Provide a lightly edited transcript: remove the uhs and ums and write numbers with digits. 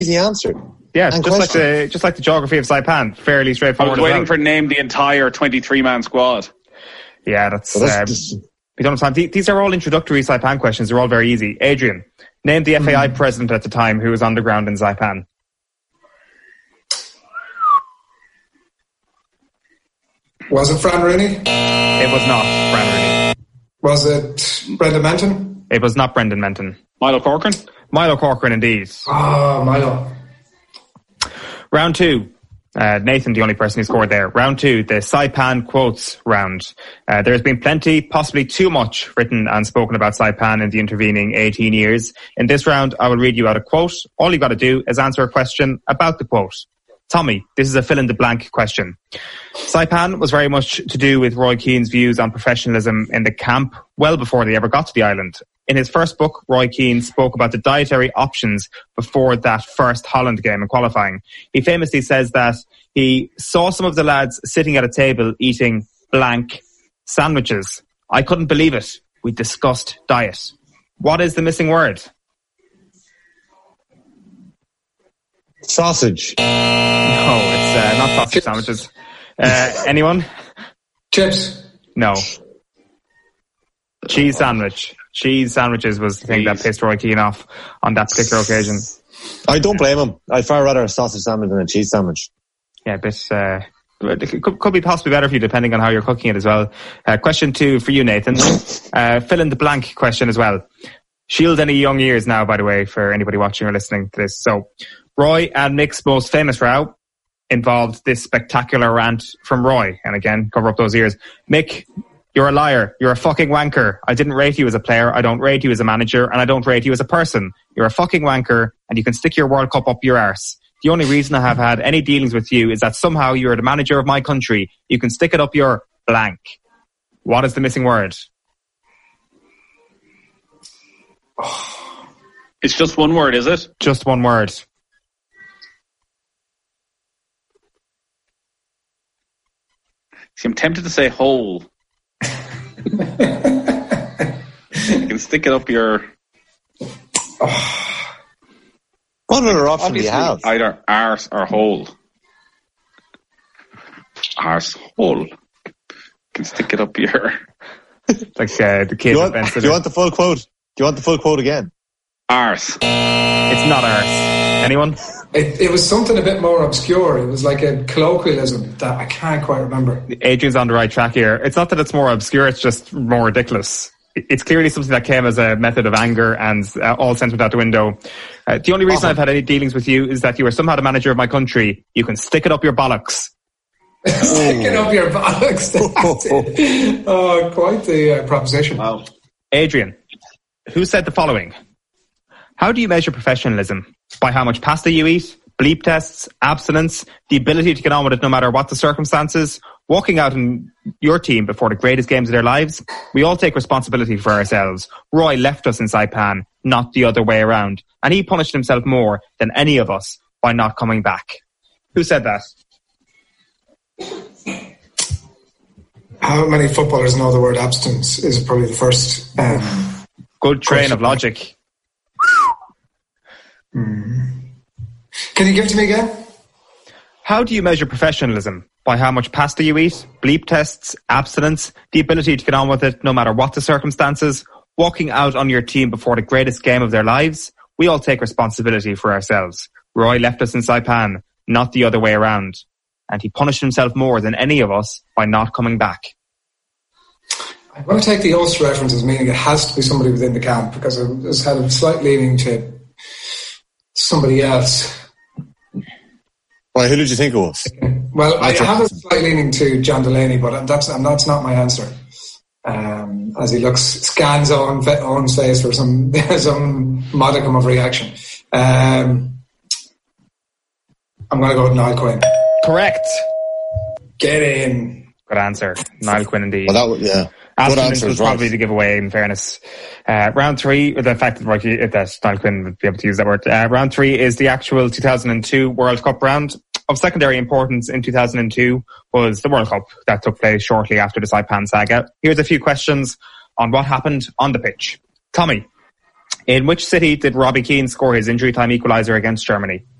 easy answer. Yeah, just like the geography of Saipan, fairly straightforward. I was waiting for name the entire 23-man squad. Yeah, we don't have time. These are all introductory Saipan questions. They're all very easy. Adrian, name the FAI president at the time who was on the ground in Saipan. Was it Fran Rooney? It was not Fran Rooney. Was it Brendan Menton? It was not Brendan Menton. Milo Corcoran? Milo Corcoran, indeed. Milo. Round 2. Nathan, the only person who scored there. Round 2, the Saipan quotes round. There has been plenty, possibly too much, written and spoken about Saipan in the intervening 18 years. In this round, I will read you out a quote. All you've got to do is answer a question about the quote. Tommy, this is a fill-in-the-blank question. Saipan was very much to do with Roy Keane's views on professionalism in the camp well before they ever got to the island. In his first book, Roy Keane spoke about the dietary options before that first Holland game in qualifying. He famously says that he saw some of the lads sitting at a table eating blank sandwiches. I couldn't believe it. We discussed diet. What is the missing word? Sausage. No, it's not sausage sandwiches. Anyone? Chips. No. Cheese sandwich. Cheese sandwiches was the thing that pissed Roy Keane off on that particular occasion. I don't blame him. I'd far rather a sausage sandwich than a cheese sandwich. Yeah, it could be possibly better for you depending on how you're cooking it as well. Question 2 for you, Nathan. Fill in the blank question as well. Shield any young ears now, by the way, for anybody watching or listening to this. So, Roy and Mick's most famous row involved this spectacular rant from Roy. And again, cover up those ears. Mick, you're a liar. You're a fucking wanker. I didn't rate you as a player. I don't rate you as a manager. And I don't rate you as a person. You're a fucking wanker and you can stick your World Cup up your arse. The only reason I have had any dealings with you is that somehow you're the manager of my country. You can stick it up your blank. What is the missing word? It's just one word, is it? Just one word. See, I'm tempted to say hole. You can stick it up your... What other option do you have? Either arse or hole. Arse hole. You can stick it up your... Like the kid. Do you want the full quote? Do you want the full quote again? Arse. It's not arse. Anyone? It was something a bit more obscure. It was like a colloquialism that I can't quite remember. Adrian's on the right track here. It's not that it's more obscure, it's just more ridiculous. It's clearly something that came as a method of anger and all sentiment out the window. The only reason I've had any dealings with you is that you are somehow the manager of my country. You can stick it up your bollocks. Stick it up your bollocks. Quite the proposition. Wow. Adrian, who said the following? How do you measure professionalism? By how much pasta you eat, bleep tests, abstinence, the ability to get on with it no matter what the circumstances, walking out in your team before the greatest games of their lives? We all take responsibility for ourselves. Roy left us in Saipan, not the other way around. And he punished himself more than any of us by not coming back. Who said that? How many footballers know the word abstinence is probably the first. Good train of logic. Can you give it to me again? How do you measure professionalism? By how much pasta you eat, bleep tests, abstinence, the ability to get on with it no matter what the circumstances, walking out on your team before the greatest game of their lives? We all take responsibility for ourselves. Roy left us in Saipan, not the other way around. And he punished himself more than any of us by not coming back. I'm going to take the Ulster reference as meaning it has to be somebody within the camp, because it's had a slight leaning to somebody else. Why, who did you think it was? Well, I have a slight leaning to John Delaney, but that's not my answer. As he scans Owen's face for some modicum of reaction. I'm going to go with Niall Quinn. Correct. Get in. Good answer. Niall Quinn indeed. Well, Abstinence was probably the giveaway, in fairness. Round 3, the fact that Niall Quinn would be able to use that word. Round 3 is the actual 2002 World Cup round. Of secondary importance in 2002 was the World Cup that took place shortly after the Saipan saga. Here's a few questions on what happened on the pitch. Tommy, In which city did Robbie Keane score his injury time equaliser against Germany?